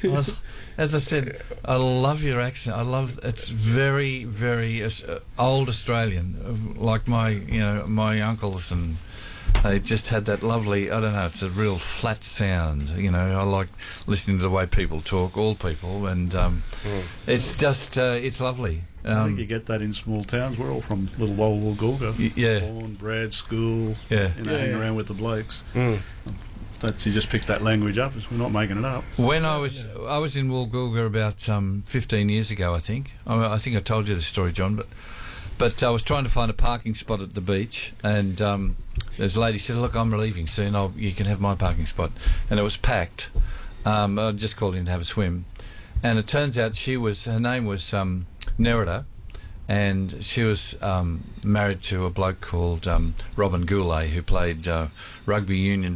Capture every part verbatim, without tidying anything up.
I, as I said, I love your accent. I love it's very, very uh, old Australian, like my, you know, my uncles, and they just had that lovely. I don't know. It's a real flat sound. You know, I like listening to the way people talk, all people, and um, mm. it's just uh, it's lovely. Um, I think you get that in small towns. We're all from little Wollongulga. Y- yeah. Born, bred, school. Yeah. You know, yeah, hanging yeah. around with the blokes. Mm. That's you just pick that language up. We're not making it up. When I was I was in Wollongulga about um, fifteen years ago, I think. I, I think I told you the story, John, but but I was trying to find a parking spot at the beach, and um, there's a lady said, "Look, I'm leaving soon. I'll, you can have my parking spot," and it was packed. Um, I just called in to have a swim, and it turns out she was her name was um, Nerida, and she was um, married to a bloke called um, Robin Goulet, who played uh, rugby union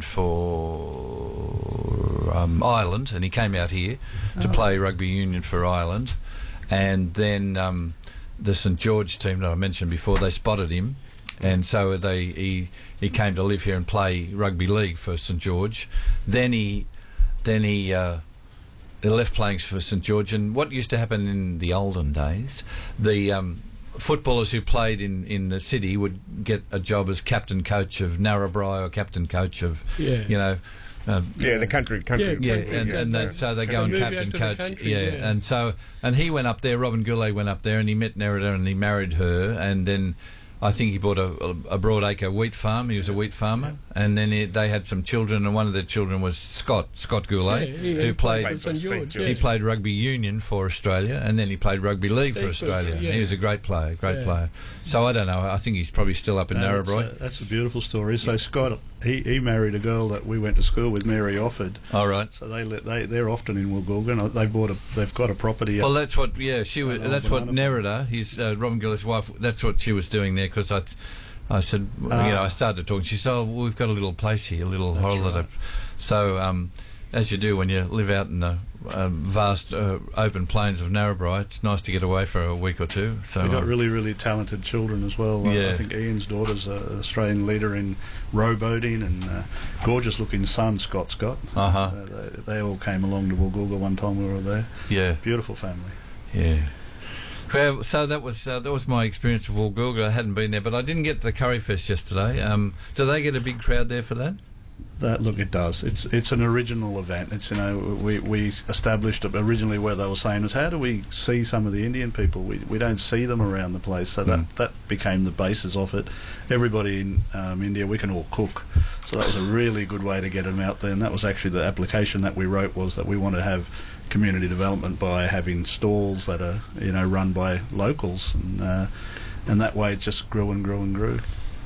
for um, Ireland, and he came out here to Oh. play rugby union for Ireland, and then um, the St George team that I mentioned before, they spotted him, and so they he he came to live here and play rugby league for St George. Then he then he. Uh, They left playing for St George, and what used to happen in the olden days, the um, footballers who played in, in the city would get a job as captain coach of Narrabri or captain coach of, Yeah. you know, um, Yeah, the country, country. yeah, country, and, and then, so they go and They move out captain to the coach, country, yeah, yeah. and so and he went up there. Robin Goulet went up there, and he met Nerida, and he married her, and then I think he bought a, a, a broadacre wheat farm. He was a wheat farmer, and then he, they had some children, and one of their children was Scott Scott Goulet, Yeah, he- who he played. played for St George, He yeah. played rugby union for Australia, and then he played rugby league for League for Australia. Australia, yeah. He was a great player, great Yeah. player. So I don't know. I think he's probably still up in No, that's, Narrabri. a, that's a beautiful story. So Scott, he, he married a girl that we went to school with, Mary Offord. All right. So they let, they they're often in Wollongulga, and they bought a they've got a property. Well, up, that's what. Yeah, she was. Oh, That's what banana Nerida, his uh, Robin Goulet's wife. That's what she was doing there, because I. Th- I said, Ah. you know, I started talking. She said, "Oh, well, we've got a little place here, a little That's holiday." right. So, um, as you do when you live out in the um, vast uh, open plains of Narrabri, it's nice to get away for a week or two. So, They've got uh, really, really talented children as well. Uh, Yeah. I think Ian's daughter's an Australian leader in rowboating, and uh, gorgeous-looking son, Scott Scott. Uh-huh. Uh, they, they all came along to Wollongulga one time we were there. yeah, Beautiful family. yeah. Well, so that was uh, that was my experience of Wollongulga. I hadn't been there, but I didn't get to the Curry Fest yesterday. Um, do they get a big crowd there for that? That look, it does. It's it's an original event. It's you know we we established it originally where they were saying was how do we see some of the Indian people? We we don't see them around the place. So that Mm. that became the basis of it. Everybody in um, India, we can all cook. So that was a really good way to get them out there. And that was actually the application that we wrote, was that we want to have community development by having stalls that are you know run by locals, and uh, and that way it just grew and grew and grew.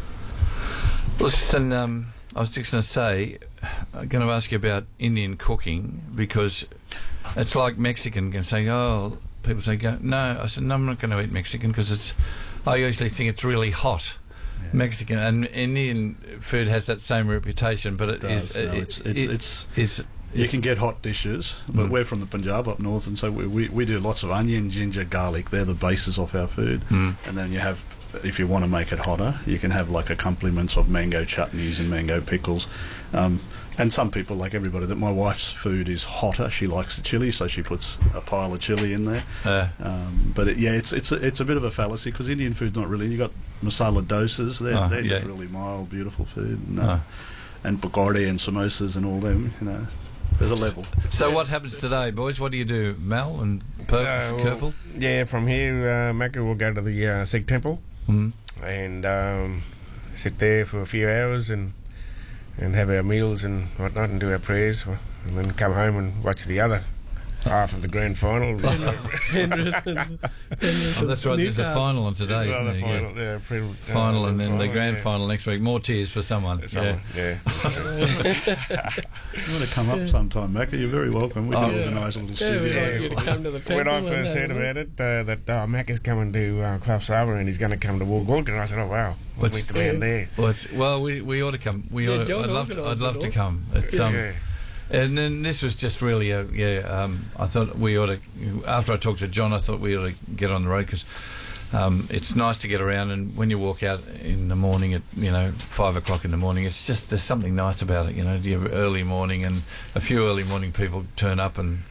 Listen, um, I was just going to say, I'm going to ask you about Indian cooking, because it's like Mexican can say, oh, people say, go, no. I said, no, I'm not going to eat Mexican, because it's, I usually think it's really hot. Yeah. Mexican and Indian food has that same reputation, but it, It is does, no, it- it's- it's- it it's- is- You it's- can get hot dishes, but Mm. we're from the Punjab up north, and so we, we, we do lots of onion, ginger, garlic. They're the basis of our food. Mm. And then you have, if you want to make it hotter, you can have like accompaniments of mango chutneys and mango pickles. Um, and some people, like everybody, that my wife's food is hotter. She likes the chili, so she puts a pile of chili in there. uh, Um, but it, yeah, it's it's a, it's a bit of a fallacy, because Indian food's not really. You got masala dosas. They're Oh, they're yeah. just really mild, beautiful food. And, uh, uh. and pakora and samosas and all them. You know, there's a level. So what happens today, boys? What do you do, Mel and Purpose, Uh, well, Kerpel? Yeah, from here, uh, Macca will go to the uh, Sikh temple Mm. and um, sit there for a few hours and and have our meals and whatnot and do our prayers, and then come home and watch the other half of the grand final. Oh, that's right. There's a final on today, isn't the there? final, Yeah. yeah, pre- uh, Final and then the final, grand yeah. final next week. More tears for someone. Someone, yeah. You want to come up sometime, Macca? You're very welcome. We can Oh. organise a little Yeah, studio. we'd for like you to you. come to the temple. When I and first have heard a look. about it, uh, that uh, Mac is coming to uh, Clough's Harbour and he's going to come to Wollongulga, and I said, "Oh wow, we'll What's- meet the man there." Well, it's, well, we, we ought to come. We Yeah, ought to, John I'd love to, I'd organised love it to all. come. It's um, Yeah. and then this was just really a yeah. Um, I thought we ought to. After I talked to John, I thought we ought to get on the road, because um, it's nice to get around. And when you walk out in the morning at you know five o'clock in the morning, it's just there's something nice about it. You know, the early morning, and a few early morning people turn up, and